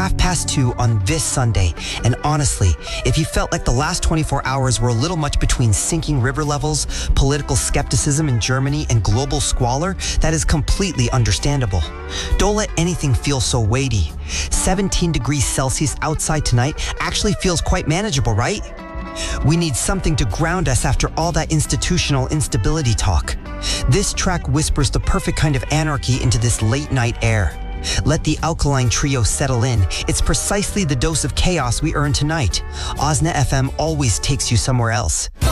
2:30 on this Sunday, and honestly, if you felt like the last 24 hours were a little much between sinking river levels, political skepticism in Germany, and global squalor, that is completely understandable. Don't let anything feel so weighty. 17 degrees Celsius outside tonight actually feels quite manageable, right? We need something to ground us after all that institutional instability talk. This track whispers the perfect kind of anarchy into this late night air. Let the alkaline trio settle in. It's precisely the dose of chaos we earn tonight. Osna FM always takes you somewhere else.